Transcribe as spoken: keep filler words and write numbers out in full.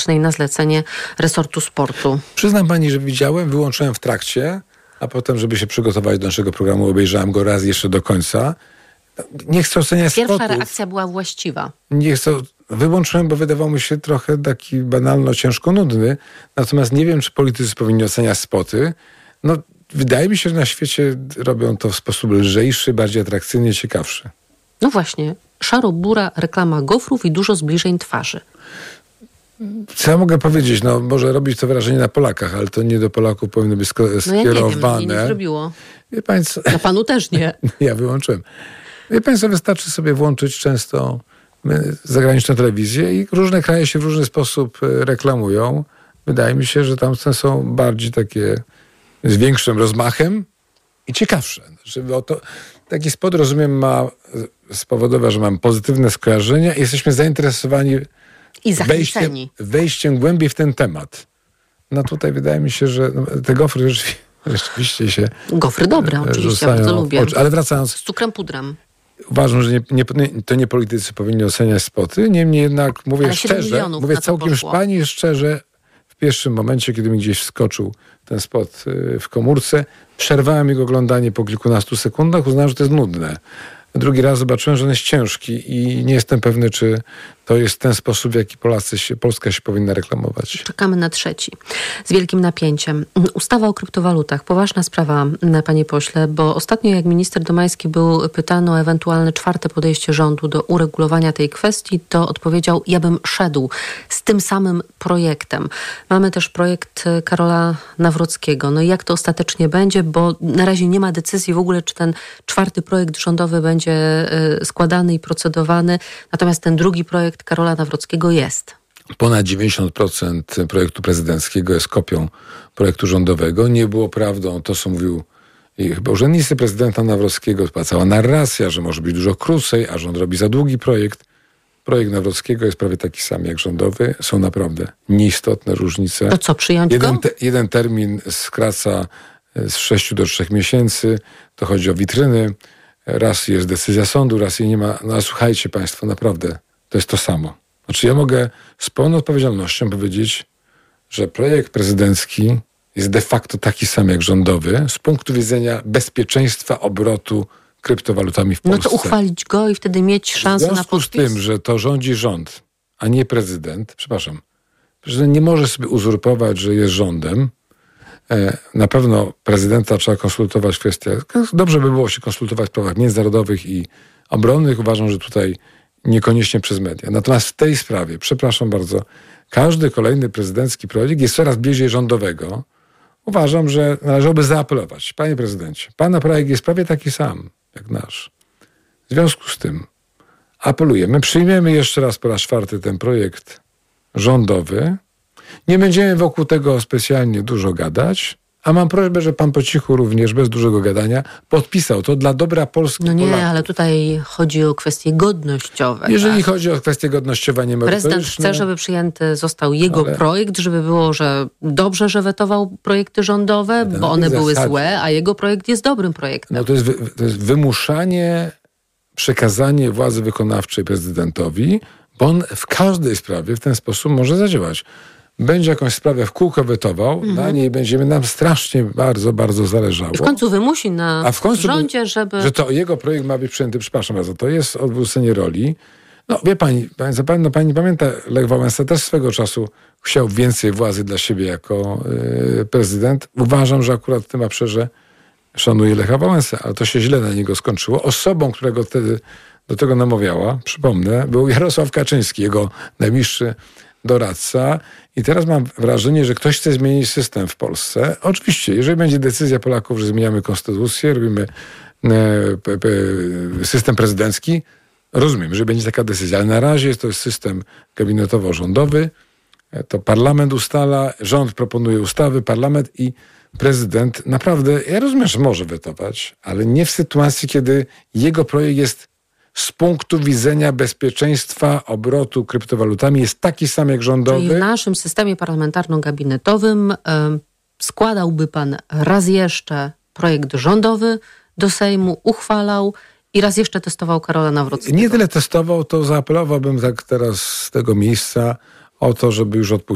Publicznej na zlecenie resortu sportu. Przyznam pani, że widziałem, wyłączyłem w trakcie, a potem, żeby się przygotować do naszego programu, obejrzałem go raz jeszcze do końca. Nie chcę oceniać Pierwsza spotów. reakcja była właściwa. Nie chcę, wyłączyłem, bo wydawał mi się trochę taki banalno, ciężko nudny. Natomiast nie wiem, czy politycy powinni oceniać spoty. No, wydaje mi się, że na świecie robią to w sposób lżejszy, bardziej atrakcyjny, ciekawszy. No właśnie. Szaro-bura reklama gofrów i dużo zbliżeń twarzy. Co ja mogę powiedzieć? No, może robić to wrażenie na Polakach, ale to nie do Polaków powinno być sko- skierowane. No ja nie wiem, mnie nie zrobiło. Wie pani co? No panu też nie. Ja wyłączyłem. Wie państwo, wystarczy sobie włączyć często zagraniczne telewizje i różne kraje się w różny sposób reklamują. Wydaje mi się, że tam są bardziej takie z większym rozmachem i ciekawsze. Żeby o to, taki spot, rozumiem, ma spowodować, że mam pozytywne skojarzenia i jesteśmy zainteresowani I wejściem, zachęceni. wejściem głębiej w ten temat. No tutaj wydaje mi się, że te gofry rzeczywiście, rzeczywiście się Gofry dobre, oczywiście, ja bardzo lubię. Oczy. Ale wracając... Z cukrem pudrem. Uważam, że nie, nie, to nie politycy powinni oceniać spoty. Niemniej jednak mówię Ale szczerze, mówię całkiem pani szczerze, w pierwszym momencie, kiedy mi gdzieś wskoczył ten spot w komórce, przerwałem jego oglądanie po kilkunastu sekundach, uznałem, że to jest nudne. Drugi raz zobaczyłem, że on jest ciężki i nie jestem pewny, czy to jest ten sposób, w jaki Polacy się, Polska się powinna reklamować. Czekamy na trzeci. Z wielkim napięciem. Ustawa o kryptowalutach. Poważna sprawa, panie pośle, bo ostatnio jak minister Domański był pytany o ewentualne czwarte podejście rządu do uregulowania tej kwestii, to odpowiedział, ja bym szedł z tym samym projektem. Mamy też projekt Karola Nawrockiego. No i jak to ostatecznie będzie, bo na razie nie ma decyzji w ogóle, czy ten czwarty projekt rządowy będzie składany i procedowany. Natomiast ten drugi projekt Karola Nawrockiego jest. Ponad dziewięćdziesiąt procent projektu prezydenckiego jest kopią projektu rządowego. Nie było prawdą to, co mówił i chyba urzędnicy prezydenta Nawrockiego. Była cała narracja, że może być dużo krócej, a rząd robi za długi projekt. Projekt Nawrockiego jest prawie taki sam jak rządowy. Są naprawdę nieistotne różnice. To co, przyjąć jeden, go? Te, jeden termin skraca z sześciu do trzech miesięcy. To chodzi o witryny. Raz jest decyzja sądu, raz jej nie ma. No a słuchajcie państwo, naprawdę, to jest to samo. Znaczy ja mogę z pełną odpowiedzialnością powiedzieć, że projekt prezydencki jest de facto taki sam jak rządowy z punktu widzenia bezpieczeństwa obrotu kryptowalutami w Polsce. No to uchwalić go i wtedy mieć szansę na podpis. W związku z tym, że to rządzi rząd, a nie prezydent, przepraszam, prezydent nie może sobie uzurpować, że jest rządem. Na pewno prezydenta trzeba konsultować w kwestiach, dobrze by było się konsultować w sprawach międzynarodowych i obronnych. Uważam, że tutaj niekoniecznie przez media. Natomiast w tej sprawie, przepraszam bardzo, każdy kolejny prezydencki projekt jest coraz bliżej rządowego. Uważam, że należałoby zaapelować. Panie prezydencie, pana projekt jest prawie taki sam jak nasz. W związku z tym apelujemy, przyjmiemy jeszcze raz po raz czwarty ten projekt rządowy. Nie będziemy wokół tego specjalnie dużo gadać, a mam prośbę, że pan po cichu również, bez dużego gadania, podpisał to dla dobra Polski. No nie, Polaków. ale tutaj chodzi o kwestie godnościowe. Jeżeli tak? chodzi o kwestie godnościowe, nie merytoryczne. Prezydent chce, żeby przyjęty został jego ale... projekt, żeby było, że dobrze, że wetował projekty rządowe, no, bo one były zasadzie. złe, a jego projekt jest dobrym projektem. No to jest, wy, to jest wymuszanie, przekazanie władzy wykonawczej prezydentowi, bo on w każdej sprawie w ten sposób może zadziałać. Będzie jakąś sprawę w kółko wetował, mm-hmm. na niej będziemy nam strasznie bardzo, bardzo zależało. I w końcu wymusi na A w końcu rządzie, żeby... Że to jego projekt ma być przyjęty, przepraszam bardzo, to jest odwrócenie roli. No wie pani, pani zapewne pani pamięta, Lech Wałęsa też swego czasu chciał więcej władzy dla siebie jako yy, prezydent. Uważam, że akurat w tym obszarze szanuję Lecha Wałęsę, ale to się źle na niego skończyło. Osobą, którego wtedy do tego namawiała, przypomnę, był Jarosław Kaczyński, jego najbliższy doradca. I teraz mam wrażenie, że ktoś chce zmienić system w Polsce. Oczywiście, jeżeli będzie decyzja Polaków, że zmieniamy konstytucję, robimy system prezydencki, rozumiem, że będzie taka decyzja, ale na razie to jest system gabinetowo-rządowy. To parlament ustala, rząd proponuje ustawy, parlament i prezydent. Naprawdę, ja rozumiem, że może wetować, ale nie w sytuacji, kiedy jego projekt jest z punktu widzenia bezpieczeństwa obrotu kryptowalutami jest taki sam jak rządowy. Czyli w naszym systemie parlamentarno-gabinetowym y, składałby pan raz jeszcze projekt rządowy do Sejmu, uchwalał i raz jeszcze testował Karola Nawrockiego. Nie tyle testował, to zaapelowałbym tak teraz z tego miejsca o to, żeby już odpuścić.